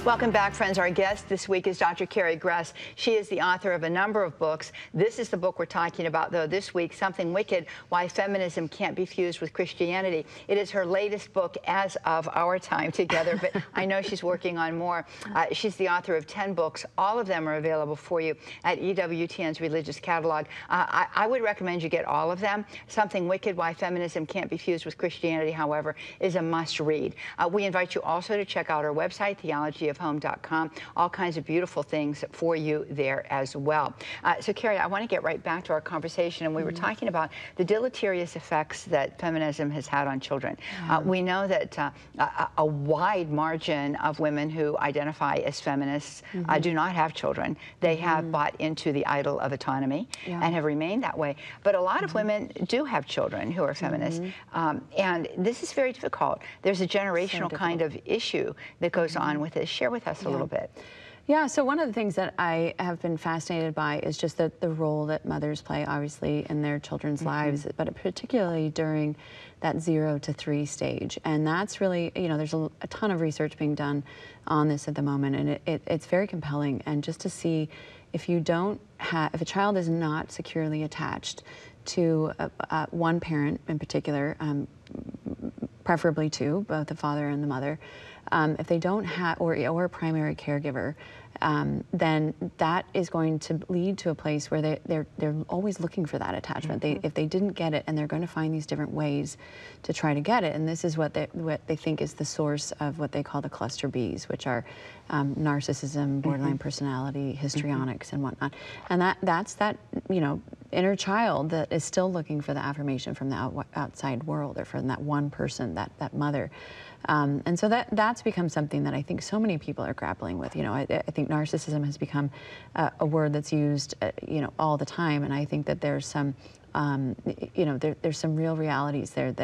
Welcome back, friends. Our guest this week is Dr. Carrie Gress. She is the author of a number of books. This is the book we're talking about, though, this week, Something Wicked, Why Feminism Can't Be Fused with Christianity. It is her latest book as of our time together, but I know she's working on more. She's the author of 10 books. All of them are available for you at EWTN's Religious Catalog. I would recommend you get all of them. Something Wicked, Why Feminism Can't Be Fused with Christianity, however, is a must-read. We invite you also to check out our website, theologyofhome.com. All kinds of beautiful things for you there as well. So, Carrie, I want to get right back to our conversation, and we were talking about the deleterious effects that feminism has had on children. We know that a wide margin of women who identify as feminists do not have children. They have bought into the idol of autonomy and have remained that way. But a lot of women do have children who are feminists, and this is very difficult. There's a generational kind of issue that goes on with this. Share with us a little bit. Yeah, so one of the things that I have been fascinated by is just the role that mothers play, obviously, in their children's lives, but particularly during that 0 to 3 stage. And that's really, you know, there's a ton of research being done on this at the moment, and it's very compelling. And just to see if you don't have, if a child is not securely attached to one parent in particular, preferably two, both the father and the mother, if they don't have, or a primary caregiver, then that is going to lead to a place where they're always looking for that attachment. If they didn't get it, and they're going to find these different ways to try to get it, and this is what they think is the source of what they call the cluster Bs, which are narcissism, borderline personality, histrionics, and whatnot. And that's that, you know, inner child that is still looking for the affirmation from the outside world, or from that one person, that mother. And so that's become something that I think so many people are grappling with. You know, I think narcissism has become a word that's used, you know, all the time, and I think that there's some, you know, there's some real realities there that